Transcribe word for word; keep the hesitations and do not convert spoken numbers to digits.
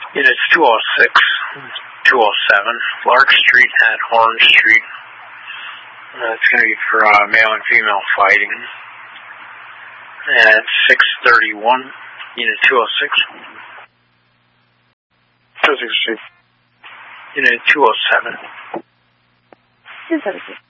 Unit two oh six, two oh seven, Lark Street at Orange Street. Uh, it's going to be for uh, male and female fighting. At six thirty-one, Unit two oh six. two oh six. Unit two oh seven. two seventy-six.